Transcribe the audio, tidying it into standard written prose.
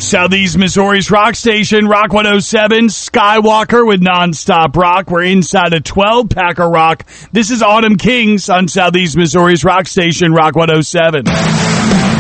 Southeast Missouri's rock station, Rock 107, Skywalker with Nonstop Rock. We're inside a 12-pack of rock. This is Autumn Kings on Southeast Missouri's rock station, Rock 107.